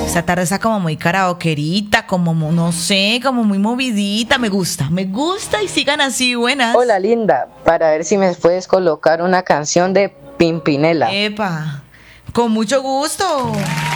Esta tarde está como muy karaokerita, como, no sé, como muy movidita. Me gusta y sigan así, buenas. Hola, linda, para ver si me puedes colocar una canción de Pimpinela. Epa, con mucho gusto.